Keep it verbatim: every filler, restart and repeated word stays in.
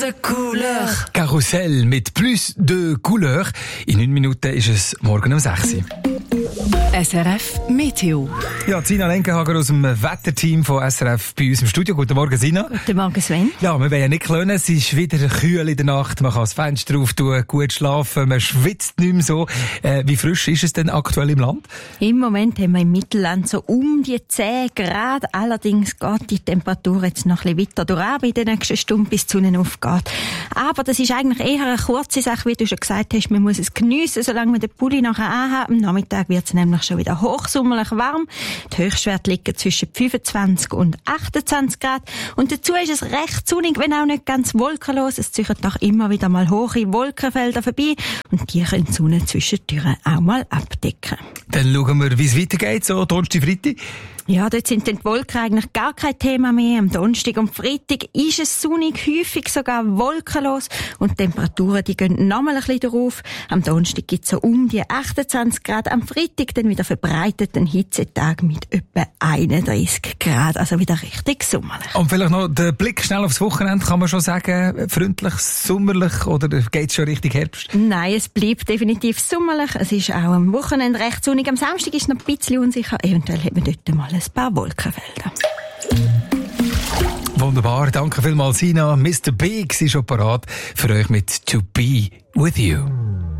de couleur. Karussell mit plus de couleur. In neun Minuten ist es morgen um sechs Uhr. S R F Meteo. Ja, Sina Lenkenhager aus dem Wetterteam von S R F bei uns im Studio. Guten Morgen, Sina. Guten Morgen, Sven. Ja, wir wollen ja nicht klönen. Es ist wieder kühl in der Nacht. Man kann das Fenster auftun, gut schlafen. Man schwitzt nicht mehr so. Äh, wie frisch ist es denn aktuell im Land? Im Moment haben wir im Mittelland so um die zehn Grad. Allerdings geht die Temperatur jetzt noch ein bisschen weiter durch in den nächsten Stunden, bis die Sonne aufgeht. Aber das ist eigentlich eher eine kurze Sache, wie du schon gesagt hast. Man muss es geniessen, solange man den Pulli nachher anhat. Am Nachmittag wird es nämlich schon wieder hochsommerlich warm. Die Höchstwerte liegen zwischen fünfundzwanzig und achtundzwanzig Grad. Und dazu ist es recht sonnig, wenn auch nicht ganz wolkenlos. Es ziehen doch immer wieder mal hohe Wolkenfelder vorbei. Und die können die Sonne zwischendurch auch mal abdecken. Dann schauen wir, wie es weitergeht, so Donnerstag, Freitag. Ja, dort sind die Wolken eigentlich gar kein Thema mehr. Am Donnerstag und Freitag ist es sonnig, häufig sogar wolkenlos. Und die Temperaturen, die gehen nochmal ein bisschen drauf. Am Donnerstag gibt es so um die achtundzwanzig Grad. Am Freitag dann wieder verbreitet ein Hitzetag mit etwa einunddreißig Grad. Also wieder richtig sommerlich. Und vielleicht noch der Blick schnell aufs Wochenende. Kann man schon sagen, freundlich, sommerlich oder geht es schon Richtung Herbst? Nein, es bleibt definitiv sommerlich. Es ist auch am Wochenende recht sonnig. Am Samstag ist es noch ein bisschen unsicher. Eventuell hat man dort mal ein paar Wolkenfelder. Wunderbar, danke vielmals, Sina. Mister Big ist schon parat für euch mit To Be With You.